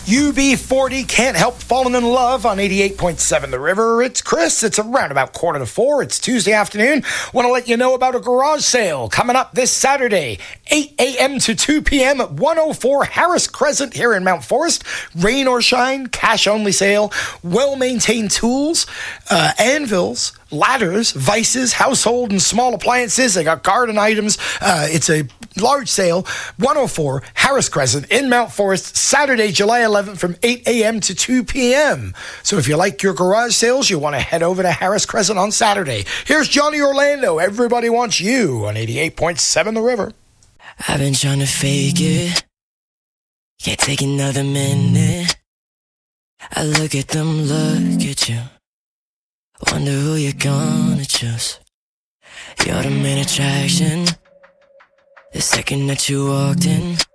UB40 can't help falling in love on 88.7 The River. It's Chris. It's around about 3:45. It's Tuesday afternoon. Want to let you know about a garage sale coming up this Saturday, 8 a.m. to 2 p.m. at 104 Harris Crescent here in Mount Forest. Rain or shine, cash only sale, well-maintained tools, anvils, ladders, vices, household and small appliances. They got garden items. It's a large sale, 104 Harris Crescent in Mount Forest, Saturday, July 11th from 8 a.m. to 2 p.m. So if you like your garage sales, you want to head over to Harris Crescent on Saturday. Here's Johnny Orlando. Everybody wants you on 88.7 The River. I've been trying to fake it. Can't take another minute. I look at them, look at you. Wonder who you're gonna choose. You're the main attraction. The second that you walked in,